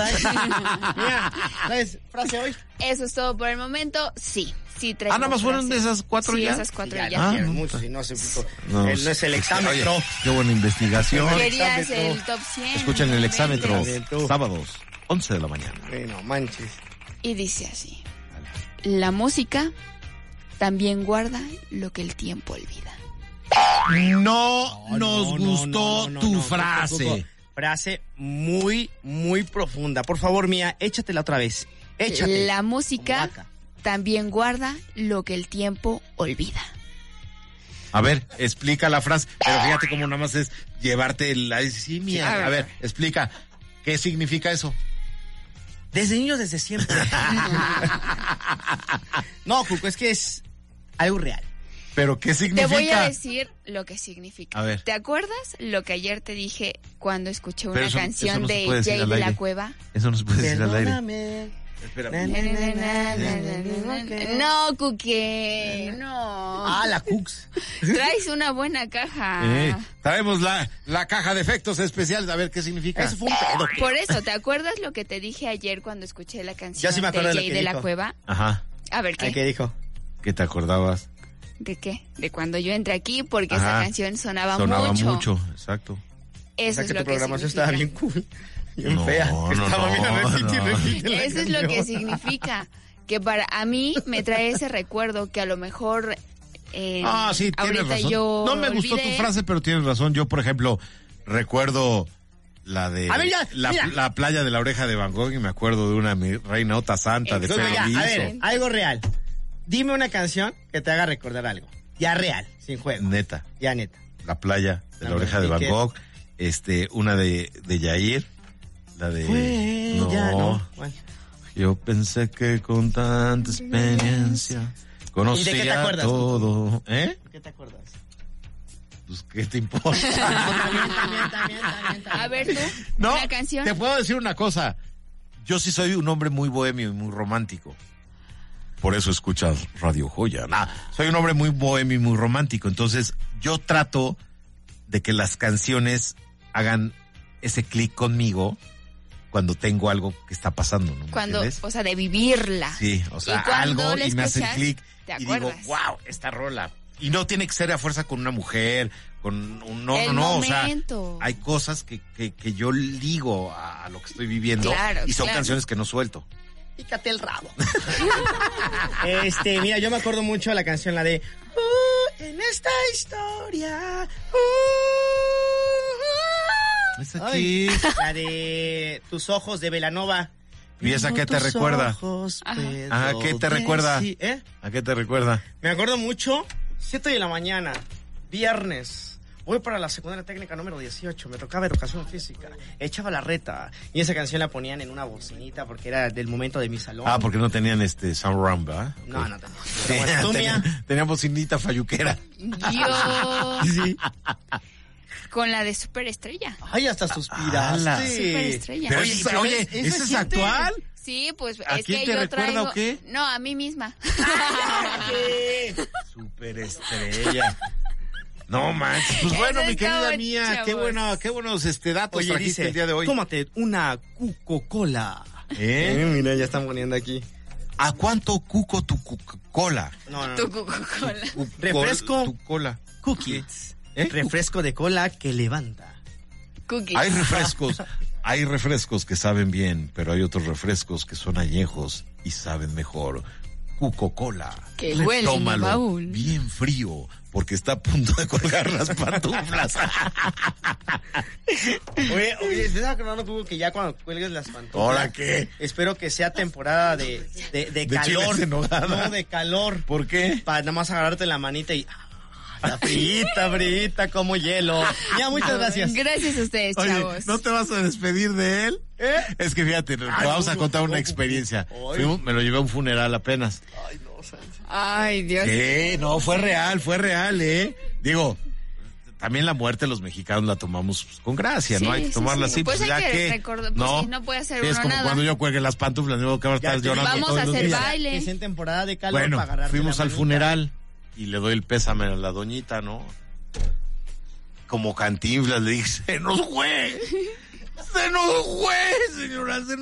está. Mira, ¿sabes? Frase hoy. Eso es todo por el momento. Sí traigo nada más fueron de frases. esas 4 Sí, ya. esas 4 Ya, ya. no mucho, si no se puso. No, No es el exámetro. Oye, qué buena investigación. Querías el top 100. Escuchen el exámetro. Exámetro. Sábados, 11 de la mañana. No manches. Y dice así: la música también guarda lo que el tiempo olvida. No nos gustó tu frase. Frase muy, muy profunda. Por favor, Mía, échatela otra vez. Échate. La música Como vaca. también guarda lo que el tiempo olvida. A ver, explica la frase. Pero fíjate cómo nada más es llevarte la... Sí, Mía. A ver, explica. ¿Qué significa eso? Desde niños, desde siempre. No, Cuco, es que es algo real. ¿Pero qué significa? Te voy a decir lo que significa. A ver. ¿Te acuerdas lo que ayer te dije cuando escuché Pero una eso canción no se de puede decir Jay al de la aire. Cueva? Eso no se puede decir al aire. Perdóname. Espérame. No, Cuque, no. La Cooks. Traes una buena caja. Traemos la caja de efectos especiales. A ver, ¿qué significa? Eso fue un pedo. Por eso, ¿te acuerdas lo que te dije ayer cuando escuché la canción Ya sí me acuerdo de de lo Jay que de la dijo. Cueva? Ajá. A ver, ¿qué? ¿Qué dijo? ¿Qué te acordabas? ¿De qué? De cuando yo entré aquí, porque Ajá. esa canción sonaba Sonaba mucho. mucho, exacto. Eso O sea, es que lo tu que programación significa. estaba bien cool. Bien No, fea. no, Estaba no, bien, repite y no. repite la Eso es lo que canción. significa. Que para a mí me trae ese recuerdo que a lo mejor Sí, tienes ahorita razón. yo No me gustó olvidé. tu frase, pero tienes razón. Yo, por ejemplo, recuerdo la de A ver, ya, mira. la playa de la Oreja de Van Gogh y me acuerdo de una mi reina Ota Santa de Entonces, Fede ya, a Lizo. ver, algo real. Dime una canción que te haga recordar algo. Ya real, sin juego. Neta, Ya neta. la playa de la A ver, Oreja de ¿y Van qué? Gogh, una de Yair, la de... Ya, no. Bueno. Yo pensé que con tanta experiencia ¿Y de qué te conocía acuerdas, todo. ¿Eh? ¿Qué te acuerdas? Pues, ¿qué te importa? También. A ver tú, No, una canción. te puedo decir una cosa. Yo sí soy un hombre muy bohemio y muy romántico. Por eso escuchas Radio Joya. Soy un hombre muy bohemio y muy romántico. Entonces, yo trato de que las canciones hagan ese clic conmigo cuando tengo algo que está pasando, ¿no? ¿Me Cuando, entiendes? o sea, de vivirla. Sí, o sea, Y cuando algo la y me hace el escuchas, clic te y digo, acuerdas. wow, esta rola. Y no tiene que ser a fuerza con una mujer, con un... El No, o sea, momento. hay cosas que yo ligo a lo que estoy viviendo Claro, y son claro. canciones que no suelto. Pícate el rabo. Mira, yo me acuerdo mucho de la canción, la de en esta historia. Es aquí. La de Tus ojos de Belanova. ¿Y esa qué te recuerda? ¿A qué te recuerda? ¿A qué te recuerda? Me acuerdo mucho, 7 de la mañana, viernes. Voy para la secundaria técnica número 18, me tocaba educación física, echaba la reta y esa canción la ponían en una bocinita porque era del momento de mi salón. Porque no tenían sound ¿verdad? No, no tenía. Pero bueno, tú, Mía. Tenían bocinita falluquera. Yo Sí. con la de Superestrella. Ay, hasta suspiraste. Superestrella. Pero Oye, oye, ¿eso ¿esa es existe? actual? Sí, pues ¿A es quién que te yo recuerda traigo... o qué? No, a mí misma. Superestrella. No manches. Pues bueno, Eso mi es querida todo, Mía, chavos. qué buenos datos Oye, trajiste dice, el día de hoy. tómate una Coca-Cola. Mira, ya están poniendo aquí. ¿A cuánto cuco tu Coca-Cola? No. Tu Coca-Cola. Refresco. Tu cola. Cookies. ¿Eh? Refresco de cola que levanta. Cookies. Hay refrescos que saben bien, pero hay otros refrescos que son añejos y saben mejor. Coca-Cola. Que huele en el Tómalo baúl. bien frío, porque está a punto de colgar las pantuflas. Oye, ¿estás acordando, Hugo, que ya cuando cuelgues las pantuflas? ¿Ahora qué? Espero que sea temporada de calor. chiles en nogada. No, de calor. ¿Por qué? Para nada más agarrarte la manita y... La frita, como hielo. Ya, muchas gracias. Gracias a ustedes, Oye, chavos. ¿no te vas a despedir de él? Es que fíjate, te vamos a contar una experiencia. Me lo llevé a un funeral apenas. Ay, no, Sánchez. Ay, Dios. No, fue real, Digo, también la muerte los mexicanos la tomamos con gracia, ¿no? Sí, Hay que sí, tomarla sí. así, Pues hay ya que que... recordar, pues sí, no puede hacer Sí, es uno como nada. cuando yo cuelgue las pantuflas, digo que ahora Ya estás te- llorando Vamos todos a los hacer días. baile. Que es en temporada de calor Bueno, para agarrarte fuimos la al manita. funeral y le doy el pésame a la doñita, ¿no? Como Cantinflas le dije, ¡se nos fue! ¡Se nos fue, señora!